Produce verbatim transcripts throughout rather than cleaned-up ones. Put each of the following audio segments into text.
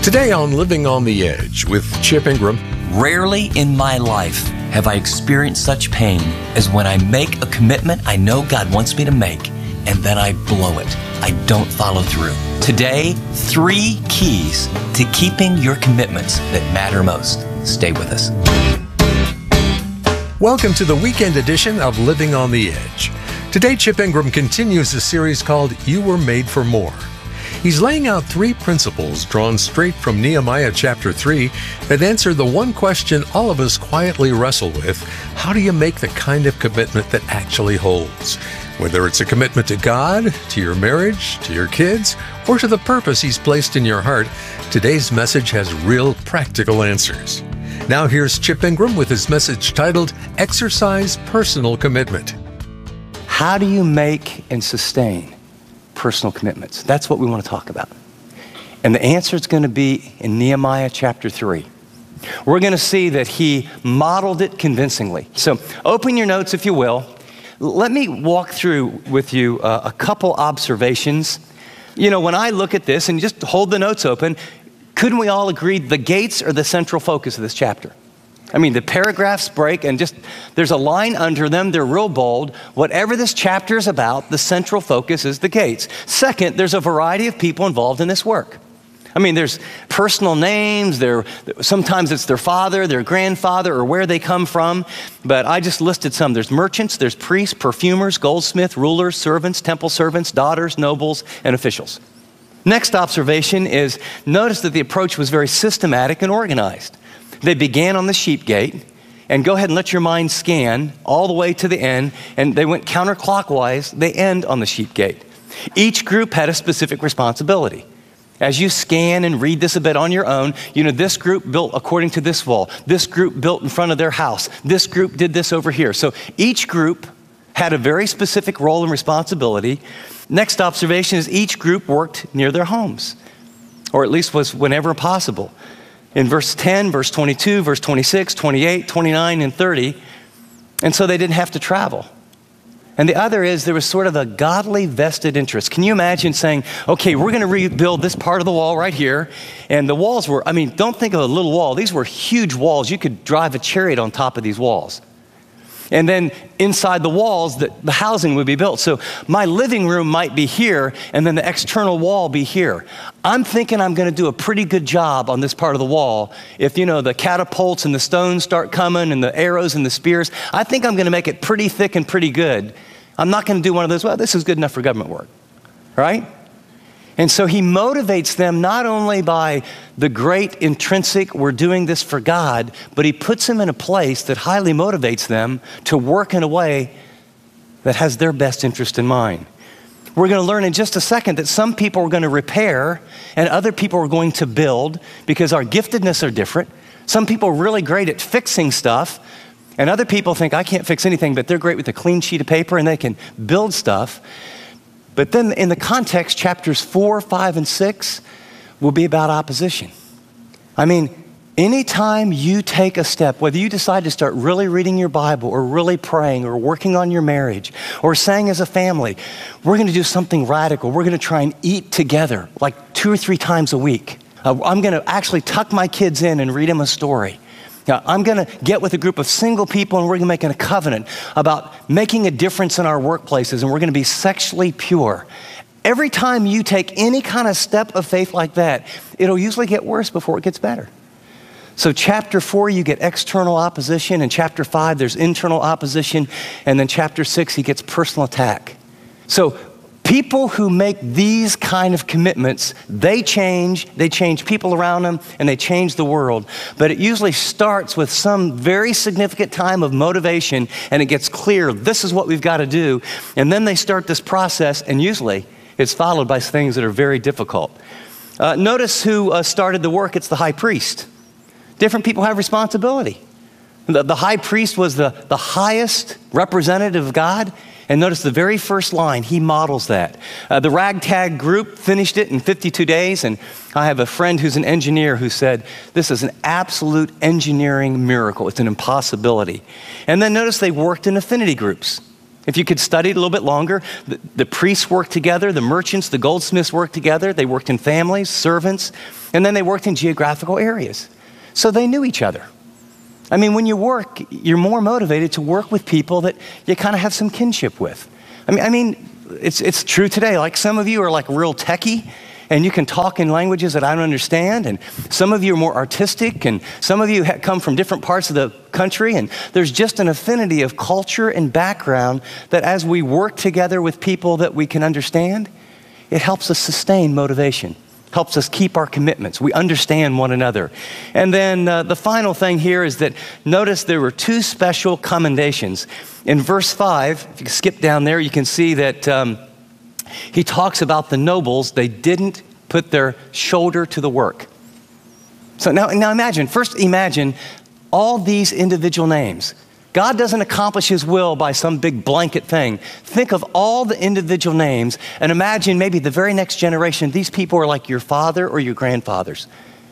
Today on Living on the Edge with Chip Ingram. Rarely in my life have I experienced such pain as when I make a commitment I know God wants me to make, and then I blow it. I don't follow through. Today, three keys to keeping your commitments that matter most. Stay with us. Welcome to the weekend edition of Living on the Edge. Today, Chip Ingram continues a series called You Were Made for More. He's laying out three principles drawn straight from Nehemiah chapter three that answer the one question all of us quietly wrestle with: how do you make the kind of commitment that actually holds? Whether it's a commitment to God, to your marriage, to your kids, or to the purpose He's placed in your heart, today's message has real practical answers. Now here's Chip Ingram with his message titled, Exercise Personal Commitment. How do you make and sustain personal commitments? That's what we want to talk about. And the answer is going to be in Nehemiah chapter three. We're going to see that he modeled it convincingly. So open your notes if you will. Let me walk through with you uh, a couple observations. You know, when I look at this, and just hold the notes open, couldn't we all agree the gates are the central focus of this chapter? I mean, the paragraphs break and just, there's a line under them, they're real bold. Whatever this chapter is about, the central focus is the gates. Second, there's a variety of people involved in this work. I mean, there's personal names, there, sometimes it's their father, their grandfather, or where they come from, but I just listed some. There's merchants, there's priests, perfumers, goldsmiths, rulers, servants, temple servants, daughters, nobles, and officials. Next observation is, notice that the approach was very systematic and organized. They began on the sheep gate, and go ahead and let your mind scan all the way to the end, and they went counterclockwise, they end on the sheep gate. Each group had a specific responsibility. As you scan and read this a bit on your own, you know, this group built according to this wall, this group built in front of their house, this group did this over here. So each group had a very specific role and responsibility. Next observation is each group worked near their homes, or at least was whenever possible. In verse ten, verse twenty-two, verse twenty-six, twenty-eight, twenty-nine, and thirty. And so they didn't have to travel. And the other is there was sort of a godly vested interest. Can you imagine saying, okay, we're going to rebuild this part of the wall right here. And the walls were, I mean, don't think of a little wall. These were huge walls. You could drive a chariot on top of these walls. And then inside the walls, the, the housing would be built. So my living room might be here, and then the external wall be here. I'm thinking I'm going to do a pretty good job on this part of the wall. If, you know, the catapults and the stones start coming and the arrows and the spears, I think I'm going to make it pretty thick and pretty good. I'm not going to do one of those, well, this is good enough for government work, right? And so he motivates them not only by the great intrinsic, we're doing this for God, but he puts them in a place that highly motivates them to work in a way that has their best interest in mind. We're going to learn in just a second that some people are going to repair and other people are going to build because our giftedness are different. Some people are really great at fixing stuff, and other people think, I can't fix anything, but they're great with a clean sheet of paper and they can build stuff. But then in the context, chapters four, five, and six will be about opposition. I mean, anytime you take a step, whether you decide to start really reading your Bible or really praying or working on your marriage or saying as a family, we're going to do something radical. We're going to try and eat together like two or three times a week. Uh, I'm going to actually tuck my kids in and read them a story. Now, I'm going to get with a group of single people and we're going to make a covenant about making a difference in our workplaces, and we're going to be sexually pure. Every time you take any kind of step of faith like that, it'll usually get worse before it gets better. So chapter four, you get external opposition. In chapter five, there's internal opposition. And then chapter six, he gets personal attack. So people who make these kind of commitments, they change, they change people around them, and they change the world. But it usually starts with some very significant time of motivation, and it gets clear, this is what we've got to do. And then they start this process, and usually it's followed by things that are very difficult. Uh, notice who uh, started the work. It's the high priest. Different people have responsibility. The, the high priest was the, the highest representative of God. And notice the very first line, he models that. Uh, the ragtag group finished it in fifty-two days, and I have a friend who's an engineer who said, this is an absolute engineering miracle. It's an impossibility. And then notice they worked in affinity groups. If you could study it a little bit longer, the, the priests worked together, the merchants, the goldsmiths worked together. They worked in families, servants. And then they worked in geographical areas. So they knew each other. I mean, when you work, you're more motivated to work with people that you kind of have some kinship with. I mean, I mean, it's it's true today. Like some of you are like real techie, and you can talk in languages that I don't understand, and some of you are more artistic, and some of you ha- come from different parts of the country, and there's just an affinity of culture and background that as we work together with people that we can understand, it helps us sustain motivation, helps us keep our commitments. We understand one another. And then uh, the final thing here is that notice there were two special commendations. In verse five, if you skip down there, you can see that um, he talks about the nobles. They didn't put their shoulder to the work. So now, now imagine, first imagine all these individual names. God doesn't accomplish his will by some big blanket thing. Think of all the individual names and imagine maybe the very next generation, these people are like your father or your grandfathers.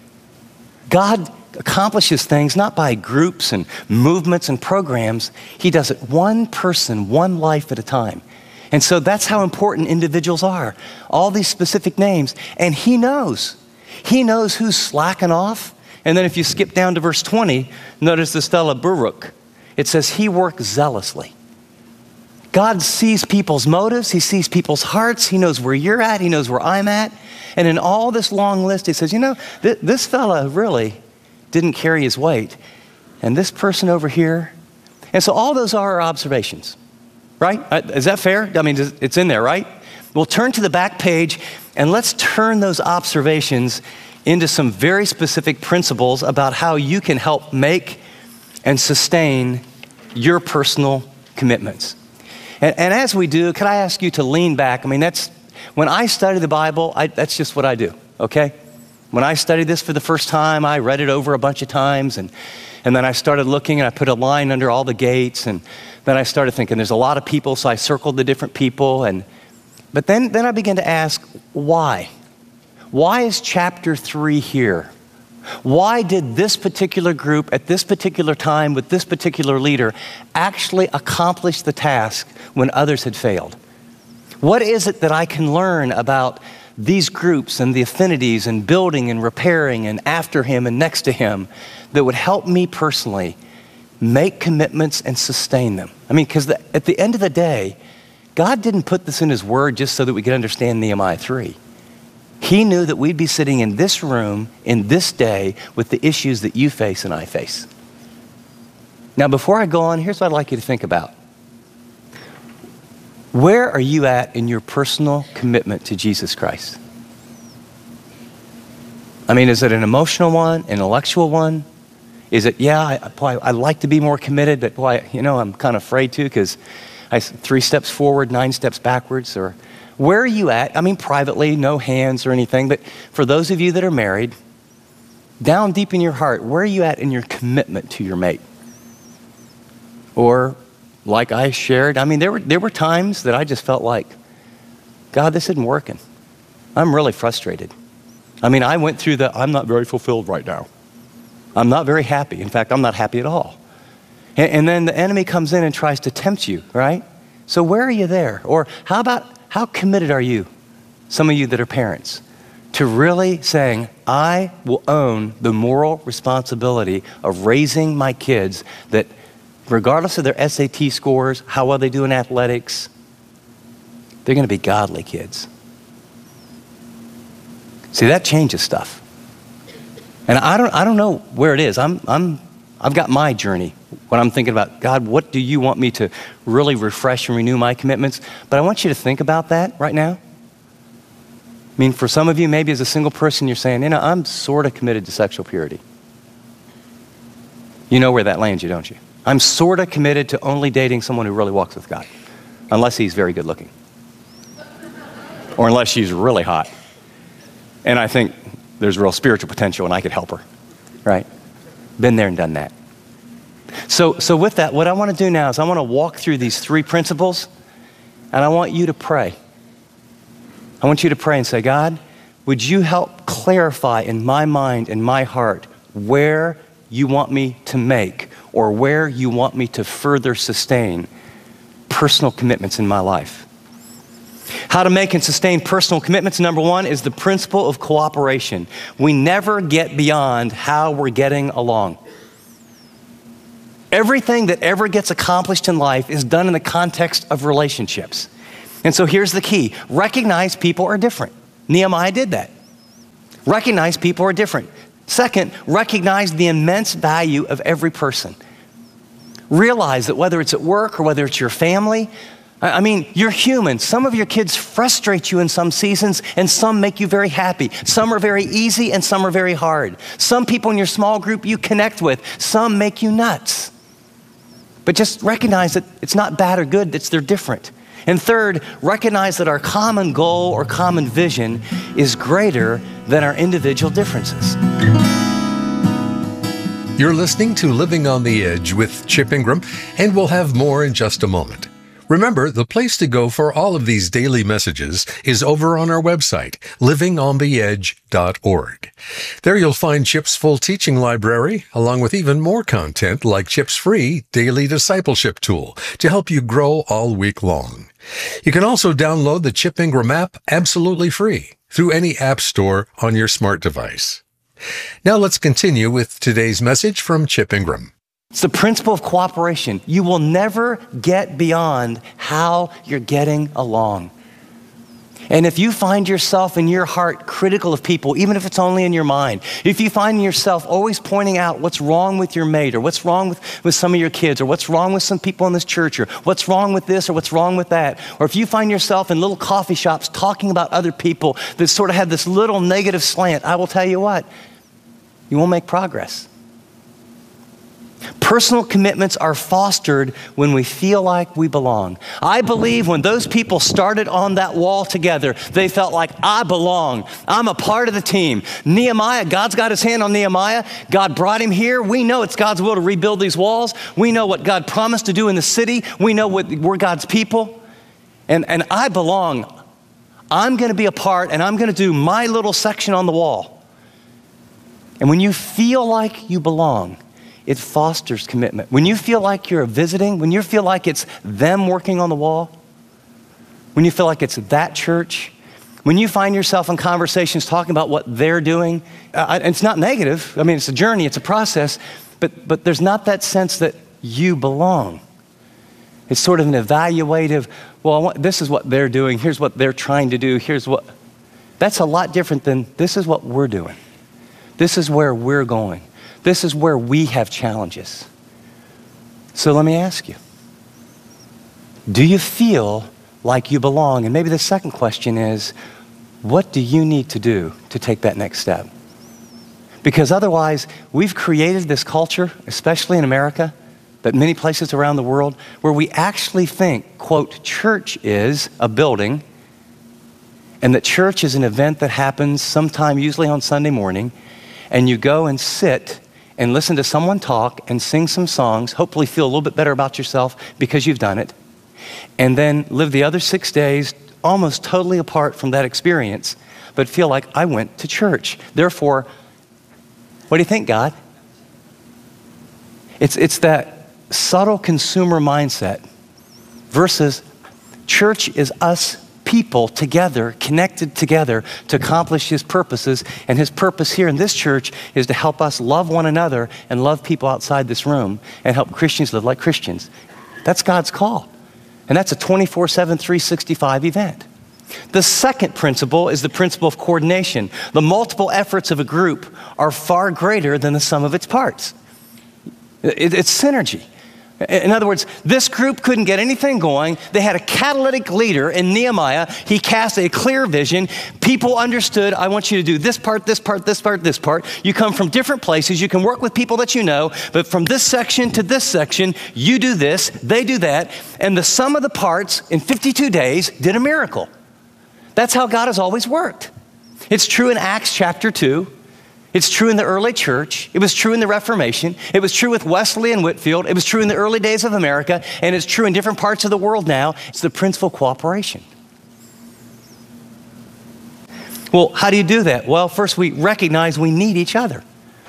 God accomplishes things not by groups and movements and programs. He does it one person, one life at a time. And so that's how important individuals are. All these specific names. And he knows. He knows who's slacking off. And then if you skip down to verse twenty, notice this fellow Baruch. It says he worked zealously. God sees people's motives. He sees people's hearts. He knows where you're at. He knows where I'm at. And in all this long list, he says, you know, th- this fella really didn't carry his weight. And this person over here. And so all those are our observations, right? Is that fair? I mean, it's in there, right? We'll turn to the back page and let's turn those observations into some very specific principles about how you can help make and sustain your personal commitments. And, and as we do, can I ask you to lean back? I mean, that's, when I study the Bible, I, that's just what I do, okay? When I studied this for the first time, I read it over a bunch of times, and, and then I started looking, and I put a line under all the gates, and then I started thinking, there's a lot of people, so I circled the different people, and but then, then I began to ask, why? Why is chapter three here? Why did this particular group at this particular time with this particular leader actually accomplish the task when others had failed? What is it that I can learn about these groups and the affinities and building and repairing and after him and next to him that would help me personally make commitments and sustain them? I mean, because the, at the end of the day, God didn't put this in his word just so that we could understand Nehemiah three. He knew that we'd be sitting in this room in this day with the issues that you face and I face. Now, before I go on, here's what I'd like you to think about. Where are you at in your personal commitment to Jesus Christ? I mean, is it an emotional one, an intellectual one? Is it, yeah, I, boy, I'd like to be more committed, but boy, you know, I'm kind of afraid to because I three steps forward, nine steps backwards, or where are you at? I mean, privately, no hands or anything, but for those of you that are married, down deep in your heart, where are you at in your commitment to your mate? Or like I shared, I mean, there were there were times that I just felt like, God, this isn't working. I'm really frustrated. I mean, I went through the, I'm not very fulfilled right now. I'm not very happy. In fact, I'm not happy at all. And, and then the enemy comes in and tries to tempt you, right? So where are you there? Or how about, how committed are you, some of you that are parents, to really saying, I will own the moral responsibility of raising my kids that regardless of their S A T scores, how well they do in athletics, they're going to be godly kids. See, that changes stuff. And I don't I don't know where it is. I'm I'm I've got my journey when I'm thinking about, God, what do you want me to really refresh and renew my commitments? But I want you to think about that right now. I mean, for some of you, maybe as a single person, you're saying, you know, I'm sort of committed to sexual purity. You know where that lands you, don't you? I'm sort of committed to only dating someone who really walks with God, unless he's very good looking. Or unless she's really hot. And I think there's real spiritual potential and I could help her, right? Been there and done that. So, so with that, what I want to do now is I want to walk through these three principles and I want you to pray. I want you to pray and say, God, would you help clarify in my mind and my heart where you want me to make or where you want me to further sustain personal commitments in my life. How to make and sustain personal commitments. Number one is the principle of cooperation. We never get beyond how we're getting along. Everything that ever gets accomplished in life is done in the context of relationships. And so here's the key. Recognize people are different. Nehemiah did that. Recognize people are different. Second, recognize the immense value of every person. Realize that whether it's at work or whether it's your family, I mean, you're human. Some of your kids frustrate you in some seasons, and some make you very happy. Some are very easy, and some are very hard. Some people in your small group you connect with. Some make you nuts. But just recognize that it's not bad or good, it's they're different. And third, recognize that our common goal or common vision is greater than our individual differences. You're listening to Living on the Edge with Chip Ingram, and we'll have more in just a moment. Remember, the place to go for all of these daily messages is over on our website, living on the edge dot org. There you'll find Chip's full teaching library, along with even more content like Chip's free daily discipleship tool to help you grow all week long. You can also download the Chip Ingram app absolutely free through any app store on your smart device. Now let's continue with today's message from Chip Ingram. It's the principle of cooperation. You will never get beyond how you're getting along. And if you find yourself in your heart critical of people, even if it's only in your mind, if you find yourself always pointing out what's wrong with your mate, or what's wrong with, with some of your kids, or what's wrong with some people in this church, or what's wrong with this, or what's wrong with that, or if you find yourself in little coffee shops talking about other people that sort of have this little negative slant, I will tell you what, you won't make progress. Personal commitments are fostered when we feel like we belong. I believe when those people started on that wall together, they felt like, I belong. I'm a part of the team. Nehemiah, God's got his hand on Nehemiah. God brought him here. We know it's God's will to rebuild these walls. We know what God promised to do in the city. We know what, we're God's people. And, and I belong. I'm going to be a part, and I'm going to do my little section on the wall. And when you feel like you belong, it fosters commitment. When you feel like you're visiting, when you feel like it's them working on the wall, when you feel like it's that church, when you find yourself in conversations talking about what they're doing, uh, it's not negative. I mean, it's a journey, it's a process, but, but there's not that sense that you belong. It's sort of an evaluative, well, I want, this is what they're doing, here's what they're trying to do, here's what, that's a lot different than this is what we're doing. This is where we're going. This is where we have challenges. So let me ask you, do you feel like you belong? And maybe the second question is, what do you need to do to take that next step? Because otherwise, we've created this culture, especially in America, but many places around the world, where we actually think, quote, church is a building, and that church is an event that happens sometime, usually on Sunday morning, and you go and sit and listen to someone talk and sing some songs, hopefully feel a little bit better about yourself because you've done it, and then live the other six days almost totally apart from that experience, but feel like I went to church. Therefore, what do you think, God? It's, it's that subtle consumer mindset versus church is us people together, connected together to accomplish his purposes. And his purpose here in this church is to help us love one another and love people outside this room and help Christians live like Christians. That's God's call. And that's a twenty-four seven, three sixty-five event. The second principle is the principle of coordination. The multiple efforts of a group are far greater than the sum of its parts. It's synergy. In other words, this group couldn't get anything going. They had a catalytic leader in Nehemiah. He cast a clear vision. People understood, I want you to do this part, this part, this part, this part. You come from different places. You can work with people that you know, but from this section to this section, you do this, they do that. And the sum of the parts in fifty-two days did a miracle. That's how God has always worked. It's true in Acts chapter two. It's true in the early church. It was true in the Reformation. It was true with Wesley and Whitefield. It was true in the early days of America, and it's true in different parts of the world now. It's the principle of cooperation. Well, how do you do that? Well, first we recognize we need each other.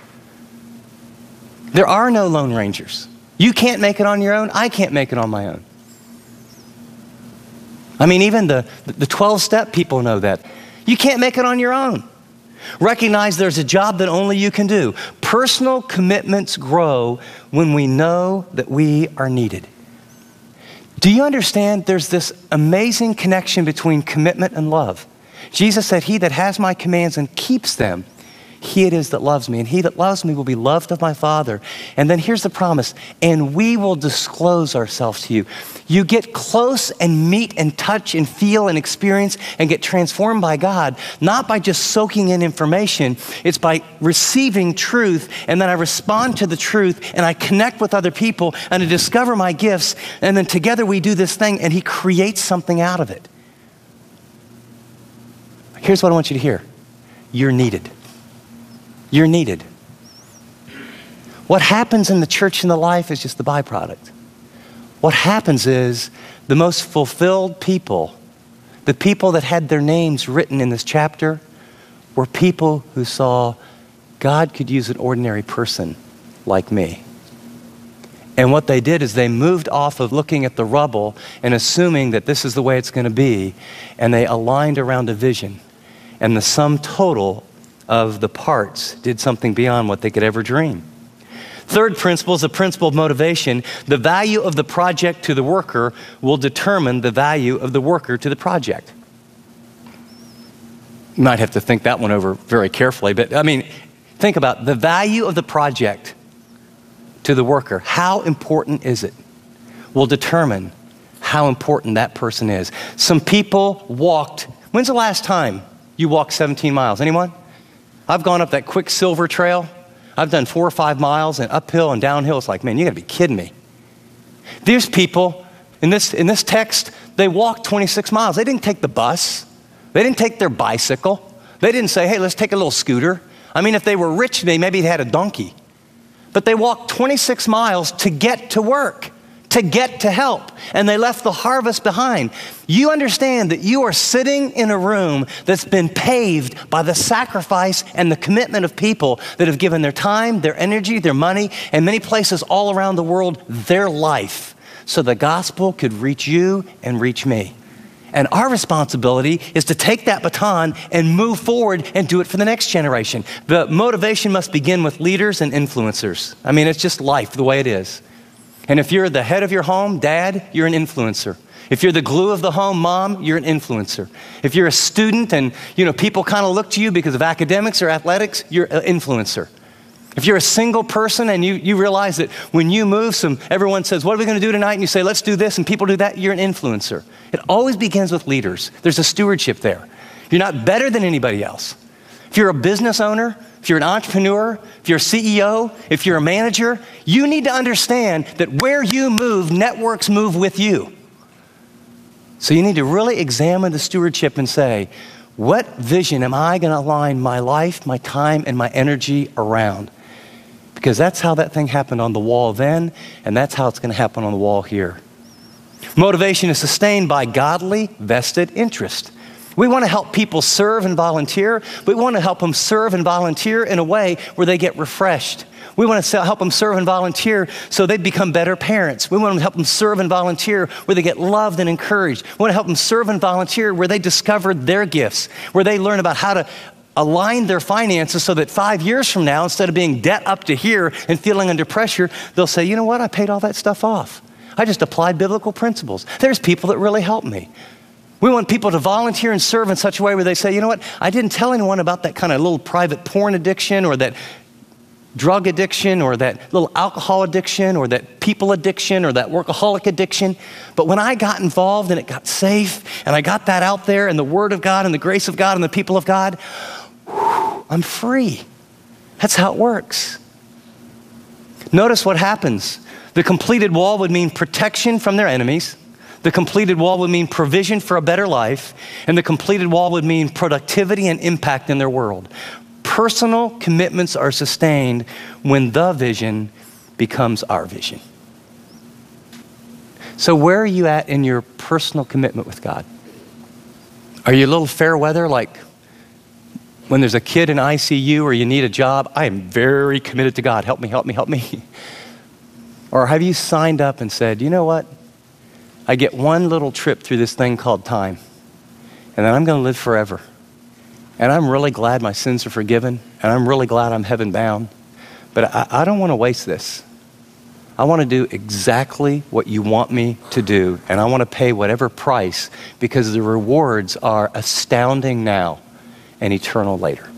There are no lone rangers. You can't make it on your own. I can't make it on my own. I mean, even the, the twelve-step people know that. You can't make it on your own. Recognize there's a job that only you can do. Personal commitments grow when we know that we are needed. Do you understand there's this amazing connection between commitment and love? Jesus said, he that has my commands and keeps them, he it is that loves me. And he that loves me will be loved of my Father. And then here's the promise, and we will disclose ourselves to you. You get close and meet and touch and feel and experience and get transformed by God, not by just soaking in information. It's by receiving truth, and then I respond to the truth, and I connect with other people, and I discover my gifts, and then together we do this thing, and he creates something out of it. Here's what I want you to hear. You're needed. You're needed. What happens in the church and the life is just the byproduct. What happens is the most fulfilled people, the people that had their names written in this chapter, were people who saw God could use an ordinary person like me. And what they did is they moved off of looking at the rubble and assuming that this is the way it's going to be, and they aligned around a vision. And the sum total of the parts did something beyond what they could ever dream. Third principle is the principle of motivation. The value of the project to the worker will determine the value of the worker to the project. You might have to think that one over very carefully, but I mean, think about the value of the project to the worker. How important is it? Will determine how important that person is. Some people walked, when's the last time you walked seventeen miles? Anyone? I've gone up that Quicksilver Trail. I've done four or five miles and uphill and downhill. It's like, man, you gotta be kidding me. There's people in this, in this text, they walked twenty-six miles. They didn't take the bus. They didn't take their bicycle. They didn't say, hey, let's take a little scooter. I mean, if they were rich, they maybe had a donkey. But they walked twenty-six miles to get to work, to get to help, and they left the harvest behind. You understand that you are sitting in a room that's been paved by the sacrifice and the commitment of people that have given their time, their energy, their money, and many places all around the world, their life, so the gospel could reach you and reach me. And our responsibility is to take that baton and move forward and do it for the next generation. The motivation must begin with leaders and influencers. I mean, it's just life the way it is. And if you're the head of your home, dad, you're an influencer. If you're the glue of the home, mom, you're an influencer. If you're a student and, you know, people kind of look to you because of academics or athletics, you're an influencer. If you're a single person and you, you realize that when you move, some everyone says, what are we going to do tonight? And you say, let's do this, and people do that, you're an influencer. It always begins with leaders. There's a stewardship there. You're not better than anybody else. If you're a business owner, if you're an entrepreneur, if you're a C E O, if you're a manager, you need to understand that where you move, networks move with you. So you need to really examine the stewardship and say, what vision am I going to align my life, my time, and my energy around? Because that's how that thing happened on the wall then, and that's how it's going to happen on the wall here. Motivation is sustained by godly, vested interest. We want to help people serve and volunteer, but we want to help them serve and volunteer in a way where they get refreshed. We want to help them serve and volunteer so they become better parents. We want to help them serve and volunteer where they get loved and encouraged. We want to help them serve and volunteer where they discover their gifts, where they learn about how to align their finances so that five years from now, instead of being debt up to here and feeling under pressure, they'll say, you know what, I paid all that stuff off. I just applied biblical principles. There's people that really help me. We want people to volunteer and serve in such a way where they say, you know what, I didn't tell anyone about that kind of little private porn addiction or that drug addiction or that little alcohol addiction or that people addiction or that workaholic addiction. But when I got involved and it got safe and I got that out there and the word of God and the grace of God and the people of God, whew, I'm free. That's how it works. Notice what happens. The completed wall would mean protection from their enemies. The completed wall would mean provision for a better life. And the completed wall would mean productivity and impact in their world. Personal commitments are sustained when the vision becomes our vision. So where are you at in your personal commitment with God? Are you a little fair weather, like when there's a kid in I C U or you need a job? I am very committed to God. Help me, help me, help me. Or have you signed up and said, you know what? I get one little trip through this thing called time, and then I'm going to live forever. And I'm really glad my sins are forgiven, and I'm really glad I'm heaven bound. But I, I don't want to waste this. I want to do exactly what you want me to do, and I want to pay whatever price, because the rewards are astounding now and eternal later.